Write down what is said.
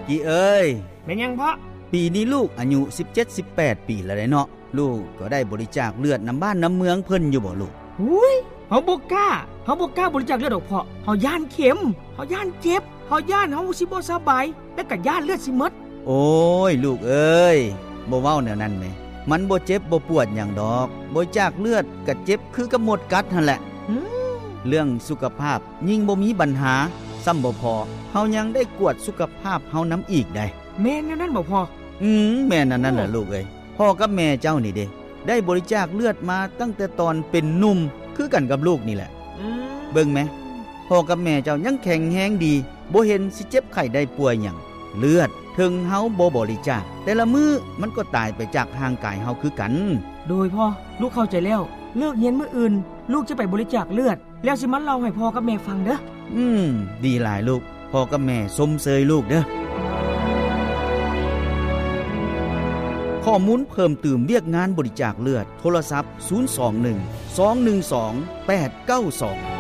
กี้เอ้ยแม่นยังพ่อปีนี้ลูกอายุ17-18 ปีแล้วเนาะลูกก็ได้บริจาคเลือดน้ำบ้านน้ำเมืองเพิ่นอยู่บ่ลูกอุ้ยเฮาบ่กล้าบริจาคเลือดดอกพ่อเฮาย่านเข็มเฮาย่านเจ็บเฮาย่านเฮาสิบ่สบายแล้วก็ย่านเลือดสิหมดโอ้ยลูกเอ้ยบ่เว้าแนวนั้นแหมมันบ่เจ็บบ่ปวดหยังดอกบริจาคเลือดก็เจ็บคือกับหมดกัดหั่นแหละเรื่องสุขภาพยิ่งบ่มีปัญหาซ้ำบ่พอเฮายังได้กวดสุขภาพเฮานำอีกได้แม่นนั่นบ่พ่อแม่นนั่นล่ะลูกเอ้ยพ่อกับแม่เจ้านี่เด้ได้บริจาคเลือดมาตั้งแต่ตอนเป็นหนุ่มคือกันกับลูกนี่แหละเบิ่งแม่พ่อกับแม่เจ้ายังแข็งแรงดีบ่เห็นสิเจ็บไข้ได้ป่วยหยังเลือดถึงเฮาบ่บริจาคแต่ละมื้อมันก็ตายไปจากร่างกายเฮาคือกันโดยพ่อลูกเข้าใจแล้วเลิกเรียนมื้ออื่นลูกจะไปบริจาคเลือดแล้วสิมาเล่าให้พ่อกับแม่ฟังเด้อดีหลายลูกพ่อกับแม่สมเสยลูกเด้อข้อมูลเพิ่มเติมเวียกงานบริจาคเลือดโทรศัพท์021 212 892